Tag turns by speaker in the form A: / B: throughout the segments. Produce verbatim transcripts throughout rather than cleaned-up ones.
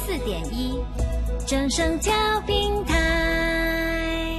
A: 四点一，正声调频台。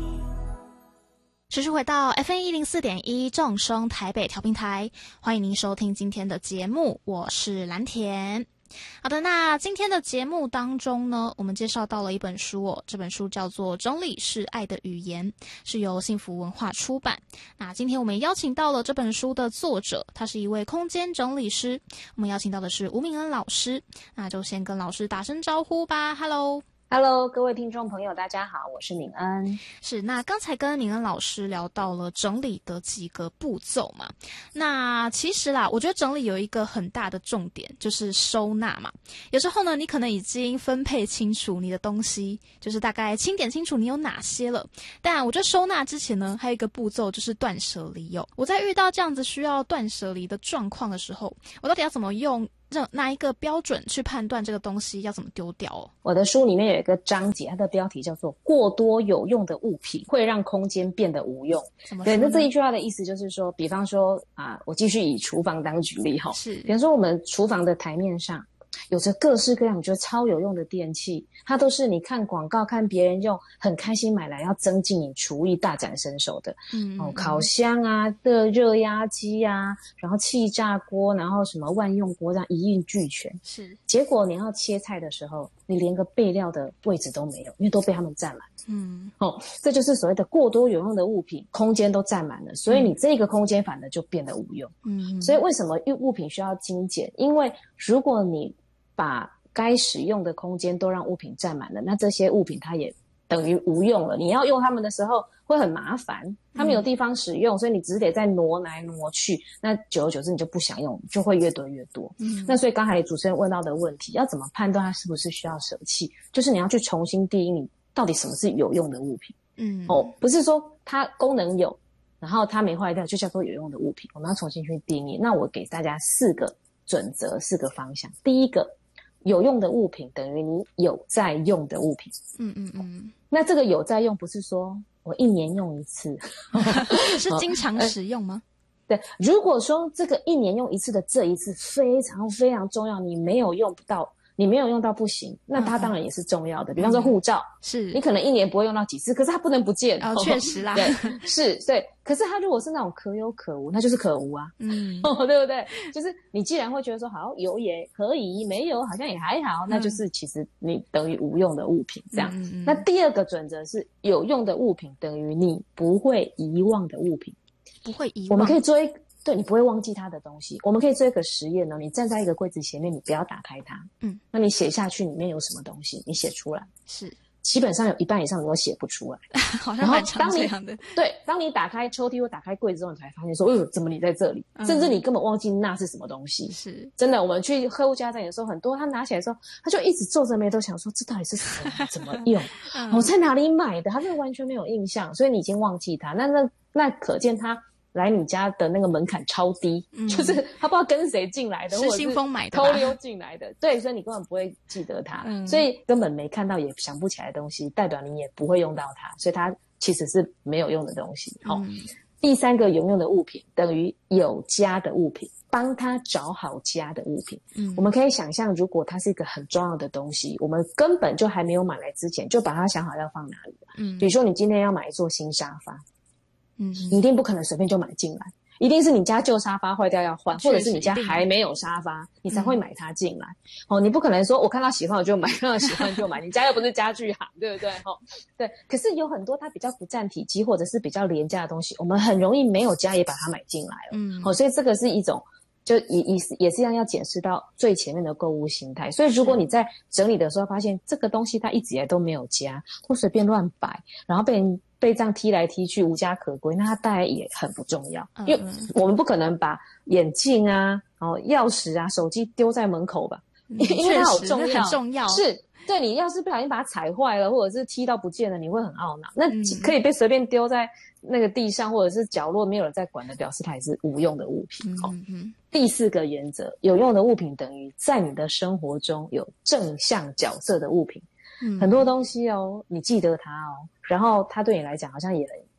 A: 持续回到 F M 一零四点一正声台北调频台，欢迎您收听今天的节目，我是蓝田。好的，那今天的节目当中呢，我们介绍到了一本书哦，这本书叫做《整理是爱的语言》，是由幸福文化出版。那今天我们也邀请到了这本书的作者，他是一位空间整理师，我们邀请到的是吴敏恩老师。那就先跟老师打声招呼吧 ，Hello。Hello，
B: 各位听众朋友，大家好，我是敏恩。
A: 是，那刚才跟敏恩老师聊到了整理的几个步骤嘛，那其实啦，我觉得整理有一个很大的重点，就是收纳嘛。有时候呢，你可能已经分配清楚你的东西，就是大概清点清楚你有哪些了，但我觉得收纳之前呢，还有一个步骤就是断舍离哦。我在遇到这样子需要断舍离的状况的时候，我到底要怎么用哪一个标准去判断这个东西要怎么丢掉哦？
B: 我的书里面有一个章节，它的标题叫做过多有用的物品会让空间变得无用。对，那这一句话的意思就是说，比方说啊，我继续以厨房当举例哈，
A: 是，
B: 比方说我们厨房的台面上有着各式各样你觉得超有用的电器，它都是你看广告看别人用很开心买来要增进你厨艺大展身手的。嗯，哦，烤箱啊，的热压机啊，然后气炸锅，然后什么万用锅，这样一应俱全。
A: 是，
B: 结果你要切菜的时候，你连个备料的位置都没有，因为都被他们占满。嗯，哦，这就是所谓的过多有用的物品，空间都占满了，所以你这个空间反而就变得无用。嗯，所以为什么物品需要精简？因为如果你把该使用的空间都让物品占满了，那这些物品它也等于无用了。你要用它们的时候会很麻烦，它没有地方使用，嗯，所以你只得再挪来挪去，那久而久之你就不想用，就会越堆越多。嗯，那所以刚才主持人问到的问题，要怎么判断它是不是需要舍弃，就是你要去重新定义你到底什么是有用的物品。嗯，哦，不是说它功能有，然后它没坏掉就叫做有用的物品，我们要重新去定义。那我给大家四个准则，四个方向。第一个，有用的物品等于你有在用的物品。嗯嗯嗯。那这个有在用不是说我一年用一次，
A: 是经常使用吗？
B: 对，如果说这个一年用一次的这一次非常非常重要，你没有用到，你没有用到不行，那它当然也是重要的。嗯，比方说护照，是你可能一年不会用到几次，可是它不能不见。
A: 哦，确实啦。
B: 对，是，对。可是它如果是那种可有可无，那就是可无啊。嗯，哦，对不对？就是你既然会觉得说好有也可以，没有好像也还好，嗯，那就是其实你等于无用的物品这样。嗯嗯，那第二个准则是有用的物品等于你不会遗忘的物品。
A: 不会遗忘。
B: 我们可以做一对你不会忘记它的东西。我们可以做一个实验呢，你站在一个柜子前面，你不要打开它。嗯，那你写下去里面有什么东西，你写出来。是。基本上有一半以上你都写不出来。
A: 好像蛮常这样的。
B: 对，当你打开抽屉或打开柜子之后，你才发现说，哎呦，怎么你在这里？嗯，甚至你根本忘记那是什么东西。是，真的。我们去客户家展的时候，很多他拿起来的时候，他就一直皱着眉头想说，这到底是什么？怎么用？嗯，我在哪里买的？他真的完全没有印象，所以你已经忘记他。那那那可见他来你家的那个门槛超低。嗯，就是他不知道跟谁进来的，
A: 失心疯买的，
B: 偷溜进来的。对，所以你根本不会记得他。嗯，所以根本没看到也想不起来的东西，代表你也不会用到它，所以它其实是没有用的东西。好，嗯，第三个有用的物品等于有家的物品，帮他找好家的物品。嗯，我们可以想象，如果它是一个很重要的东西，我们根本就还没有买来之前，就把它想好要放哪里。嗯，比如说你今天要买一座新沙发。嗯，你一定不可能随便就买进来，一定是你家旧沙发坏掉要换，或者是你家还没有沙发，你才会买它进来。嗯，哦，你不可能说我看到喜欢我就买，看到喜欢就买，你家又不是家具行，对不对？哦，对。可是有很多它比较不占体积或者是比较廉价的东西，我们很容易没有家也把它买进来了。嗯，哦，所以这个是一种。就也也是也是一样要检视到最前面的购物心态。所以如果你在整理的时候发现这个东西它一直以来都没有家，或随便乱摆，然后被人被这样踢来踢去无家可归，那它当然也很不重要。因为我们不可能把眼镜啊、然后钥匙啊、手机丢在门口吧，
A: 嗯，
B: 因为它好重要，
A: 很重要。
B: 是。对，你要是不小心把它踩坏了，或者是踢到不见了，你会很懊恼。那可以被随便丢在那个地上或者是角落，没有人在管的，表示它也是无用的物品。嗯嗯嗯。第四个原则，有用的物品等于在你的生活中有正向角色的物品。嗯，很多东西哦，你记得它哦，然后它对你来讲好像也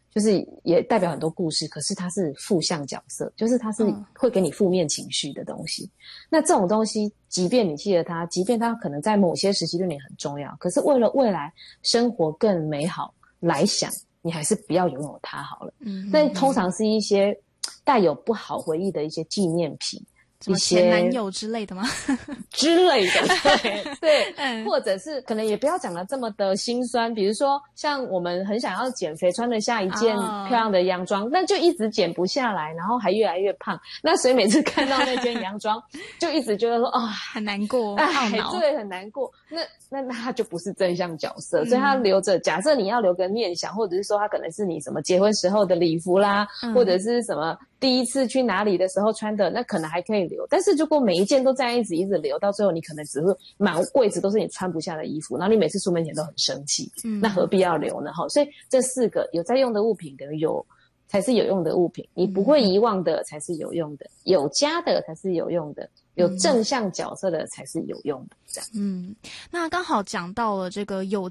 B: 就是也代表很多故事，可是它是负向角色，就是它是会给你负面情绪的东西。嗯、那这种东西，即便你记得它，即便它可能在某些时期对你很重要，可是为了未来生活更美好来想，你还是不要拥有它好了。嗯，但通常是一些带有不好回忆的一些纪念品。
A: 什么前男友之类的吗？
B: 之类的，对对、嗯，或者是可能也不要讲得这么的心酸，比如说像我们很想要减肥，穿得下一件漂亮的洋装，但、哦、就一直减不下来，然后还越来越胖，那所以每次看到那件洋装，就一直觉得说啊、哦，
A: 很难过，
B: 哎，对，很难过。那那那他就不是正向角色，嗯、所以他留着。假设你要留个念想，或者是说他可能是你什么结婚时候的礼服啦，嗯、或者是什么第一次去哪里的时候穿的，那可能还可以留。但是如果每一件都这样一直一直留，到最后你可能只会满柜子都是你穿不下的衣服，然后你每次出门前都很生气，嗯、那何必要留呢？所以这四个有在用的物品等于有才是有用的物品，你不会遗忘的才是有用的，有加的才是有用的，有正向角色的才是有用的。这样，
A: 嗯，那刚好讲到了这个有